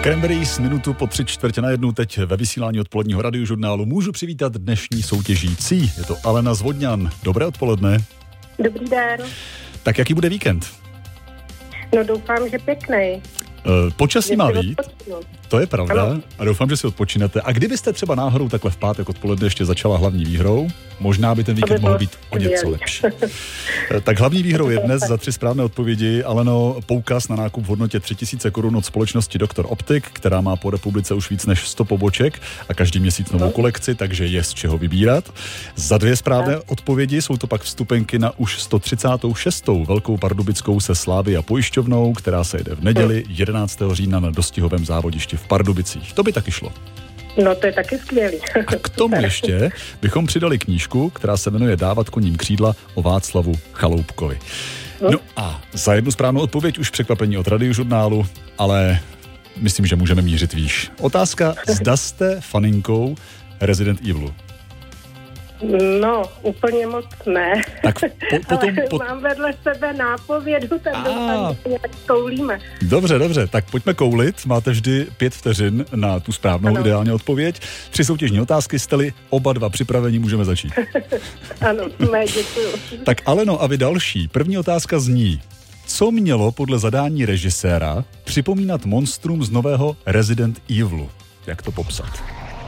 Cranberries minutu po 3:45 teď ve vysílání odpoledního radiožurnálu můžu přivítat dnešní soutěžící. Je to Alena z Vodňan. Dobré odpoledne. Dobrý den. Tak jaký bude víkend? No doufám, že pěknej. Počasí má být, to je pravda, ano. A doufám, že si odpočinete. A kdybyste třeba náhodou takhle v pátek odpoledne ještě začala hlavní výhrou, možná by ten víkend mohl být o něco lepší. Tak hlavní výhrou je dnes za 3 správné odpovědi, Aleno, poukaz na nákup v hodnotě 3000 korun od společnosti Dr. Optik, která má po republice už víc než 100 poboček a každý měsíc novou kolekci, takže je z čeho vybírat. Za 2 správné odpovědi jsou to pak vstupenky na už 136. Velkou pardubickou se Slavia pojišťovnou, která se jede v neděli 11. října na dostihovém závodišti v Pardubicích. To by taky šlo. No to je taky skvělý. A k tomu ještě bychom přidali knížku, která se jmenuje Dávat koním křídla o Václavu Chaloupkovi. No a za 1 správnou odpověď už překvapení od radiožurnálu, ale myslím, že můžeme mířit výš. Otázka, zda jste faninkou Resident Evilu? No, úplně moc ne. Tak Mám vedle sebe nápovědu, tak doufám, že nějak koulíme. Dobře, tak pojďme koulit. Máte vždy 5 vteřin na tu správnou ideálně odpověď. 3 soutěžní otázky, jste-li oba 2 připraveni, můžeme začít. Ano, děkuju. Tak Aleno, a vy další. První otázka zní, co mělo podle zadání režiséra připomínat monstrum z nového Resident Evilu? Jak to popsat?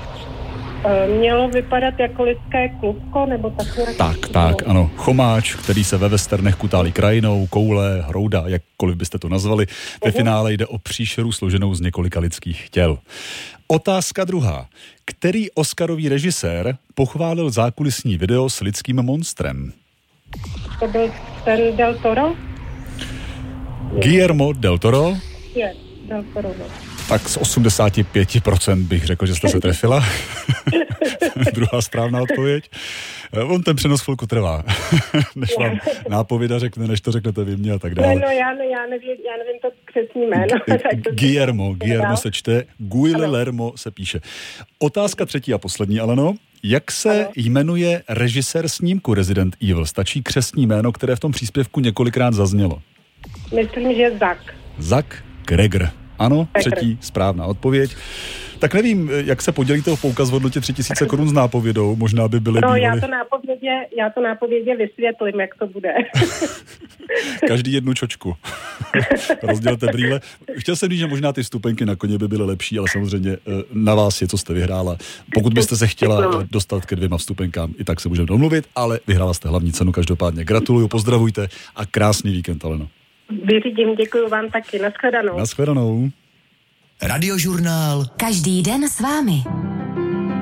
Mělo vypadat jako lidské klubko, nebo takhle? Tak, ano. Chomáč, který se ve westernech kutálí krajinou, koule, hrouda, jakkoliv byste to nazvali. Ve finále jde o příšeru složenou z několika lidských těl. Otázka druhá. Který oscarový režisér pochválil zákulisní video s lidským monstrem? To byl ten Del Toro? Guillermo del Toro? Je, Del Toro. Tak z 85% bych řekl, že jste se trefila. Druhá správná odpověď. On ten přenos chvilku trvá. Než vám nápověda řekne, než to řeknete vy mě a tak dále. No, já nevím to křestní jméno. Guillermo se čte, Guillermo se píše. Otázka 3. a poslední, Aleno. Jak se jmenuje režisér snímku Resident Evil? Stačí křestní jméno, které v tom příspěvku několikrát zaznělo. Myslím, že Zach Cregger. Ano, 3. správná odpověď. Tak nevím, jak se podělíte o poukaz v hodnotě 3000 korun s nápovědou, možná by byly... No, já to nápovědě vysvětlím, jak to bude. Každý 1 čočku. Rozdělte brýle. Chtěl jsem říct, že možná ty vstupenky na koně by byly lepší, ale samozřejmě na vás je, co jste vyhrála. Pokud byste se chtěla dostat ke 2 vstupenkám, i tak se můžeme domluvit, ale vyhrála jste hlavní cenu každopádně. Gratuluju, pozdravujte a krásný víkend, Aleno. Vyřídím, děkuju vám taky. Nashledanou. Nashledanou. Radiožurnál. Každý den s vámi.